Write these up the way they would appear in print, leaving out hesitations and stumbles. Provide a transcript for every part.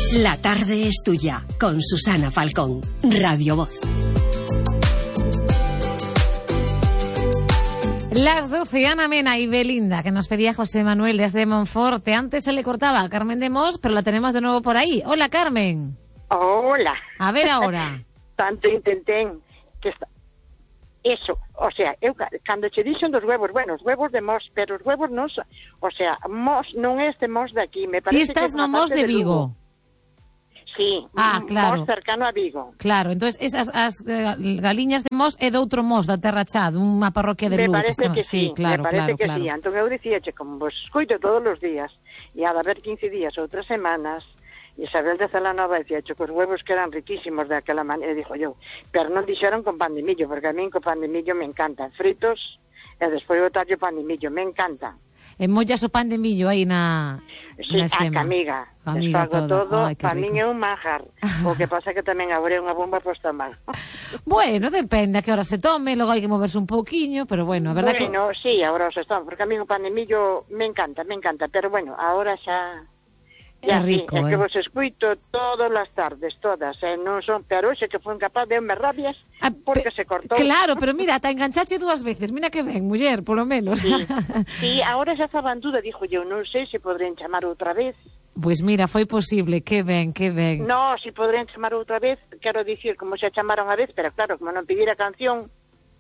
La tarde es tuya, con Susana Falcón, Radio Voz. Las 12, Ana Mena y Belinda, que nos pedía José Manuel desde Monforte. Antes se le cortaba a Carmen de Mos, pero la tenemos de nuevo por ahí. Hola, Carmen. Hola. A ver ahora. Tanto intenté que está... Eso, o sea, eu cando che dixen dos huevos, bueno, os huevos de Mos, pero os huevos non son, o sea, Mos non é este Mos de aquí, me parece. Ti estás que no Mos de Vigo. Sí, claro. Mos cercano a Vigo. Claro, entonces esas galiñas de Mos é de outro Mos, da Terra Chá, dunha parroquia de Lugo. Me parece que sí, claro, me parece que claro. sí. Entón eu dicíache, como vos escoito todos os días, e a de haber 15 días ou 3 semanas, Isabel de Celanova dicía que os huevos que eran riquísimos de aquela maneira, dijo yo, pero non dixeron con pan de millo, porque a min con pan de millo me encantan, fritos, e despois botarlle pan de millo, me encanta. E mollas o pan de millo aí na sema. Amiga, desfago todo, para min é un manjar. O que pasa que tamén abre unha bomba pro estómago. Bueno, depende a que hora se tome, logo hai que moverse un pouquiño, pero bueno, a verdad que... Bueno, sí, agora os estamos, porque a min o pan de millo me encanta, pero bueno, agora xa... É rico, é que vos escuito todas as tardes, todas, non son, pero hoxe que foi incapaz de darme rabias porque se cortou. Claro, pero mira, te enganchache 2 veces, mira que ben, muller, polo menos. Sí, agora xa estaba en duda, dixo eu, non sei se podrían chamar outra vez. Pois mira, foi posible, que ben. No, se podrían chamar outra vez, quero dicir, como xa chamaron a vez, pero claro, como non pidira canción,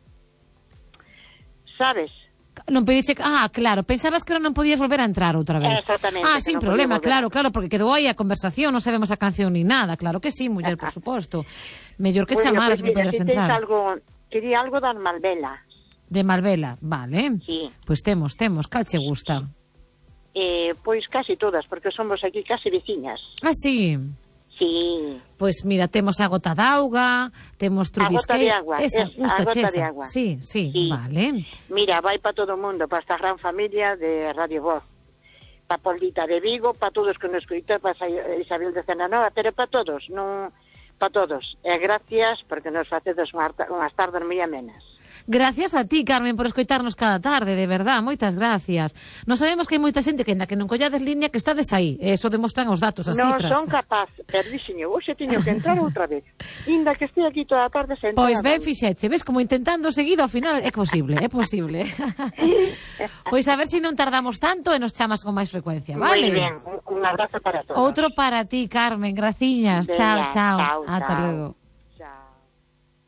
sabes? Non pediche... claro, pensabas que non podías volver a entrar outra vez. Exactamente. Sin problema, claro, porque quedou aí a conversación, non sabemos a canción ni nada, claro que sí, muller, por suposto. Mellor que chamaras que poderas entrar. Quería algo das Malvelas. De Malvela, vale. Sí. Pois temos, cal che gusta? Pois casi todas, porque somos aquí casi veciñas. Sí. Sí. Pois mira, temos a gota d'auga, temos Trubisquei... A gota de agua, a gota de agua. Sí, vale. Mira, vai para todo o mundo, para esta gran familia de Radio Voz, para Poldita de Vigo, para todos que nos escoitan, para Isabel de Celanova, pero para todos, non para todos. E gracias porque nos facedes unhas tardes moi amenas. Gracias a ti, Carmen, por escoitarnos cada tarde, de verdad, moitas gracias. Nos sabemos que hai moita xente que ainda que non collades línea que estades aí, eso demostran os datos, as cifras. Non son capaz, pero dixen, hoxe teño que entrar outra vez. Inda que estea aquí toda a tarde sentada. Pois ben fixeche, ves como intentando seguido, ao final é posible. Pois a ver se non tardamos tanto e nos chamas con máis frecuencia, vale? Moi ben, un abrazo para todos. Outro para ti, Carmen, graciñas. Chao. Chao. Ata logo.